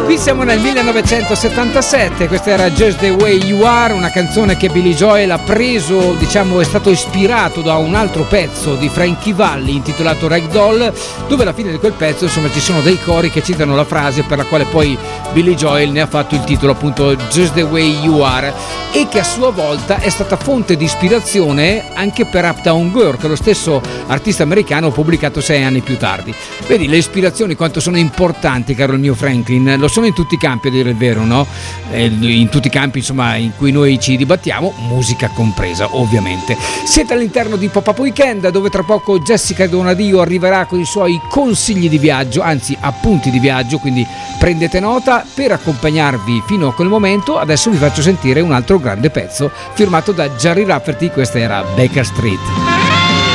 Qui siamo nel 1977, questa era Just the Way You Are, una canzone che Billy Joel ha preso, diciamo, è stato ispirato da un altro pezzo di Frankie Valli intitolato Ragdoll, dove alla fine di quel pezzo, insomma, ci sono dei cori che citano la frase per la quale poi Billy Joel ne ha fatto il titolo, appunto Just the Way You Are, e che a sua volta è stata fonte di ispirazione anche per Uptown Girl, che lo stesso artista americano ha pubblicato 6 anni più tardi. Vedi le ispirazioni quanto sono importanti, caro il mio Franklin, lo sono in tutti i campi, a dire il vero, no? In tutti i campi, insomma, in cui noi ci dibattiamo, musica compresa, ovviamente. Siete all'interno di Pop-Up Weekend, dove tra poco Jessica Donadio arriverà con i suoi consigli di viaggio, anzi appunti di viaggio, quindi prendete nota. Per accompagnarvi fino a quel momento, adesso vi faccio sentire un altro grande pezzo firmato da Jerry Rafferty. Questa era Baker Street.